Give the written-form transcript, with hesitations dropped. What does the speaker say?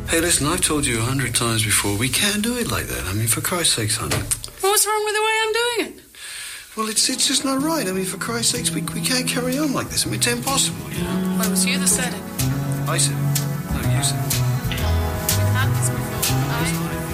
Hey, listen, I've told you 100 times before, we can't do it like that. I mean, for Christ's sakes, honey. Well, what's wrong with the way I'm doing it? Well, it's just not right. I mean, for Christ's sakes, we can't carry on like this. I mean, it's impossible, you know? Well, it was you that said it. I said it. No, you said it. We've had this before.